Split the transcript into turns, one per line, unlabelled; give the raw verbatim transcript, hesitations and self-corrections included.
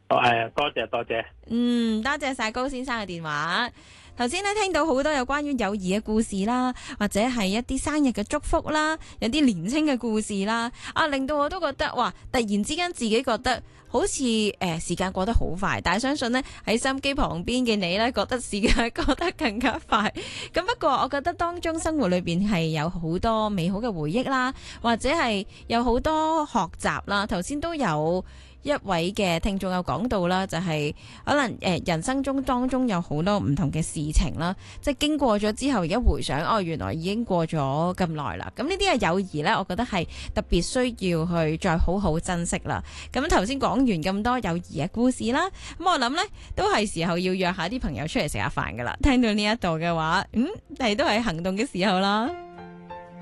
係多謝多謝。
嗯，多謝晒高先生嘅電話。頭先咧聽到好多有關於友誼嘅故事啦，或者係一啲生日嘅祝福啦，有啲年青嘅故事啦，啊令到我都覺得哇，突然之間自己覺得好似誒、呃、時間過得好快，但係相信呢，喺收音機旁邊嘅你呢，覺得時間過得更加快。咁不過我覺得當中生活裏邊係有好多美好嘅回憶啦，或者係有好多學習啦。頭先都有一位嘅聽眾有講到啦，就係、是、可能誒人生中當中有好多唔同嘅事情啦，即係經過咗之後，而家回想，哦原來已經過咗咁耐啦。咁呢啲嘅友誼呢，我覺得係特別需要去再好好珍惜啦。咁頭先講完咁多友誼嘅故事啦，咁我諗呢都係時候要約下啲朋友出嚟食下飯噶啦。聽到呢一度嘅話，嗯，係都係行動嘅時候啦。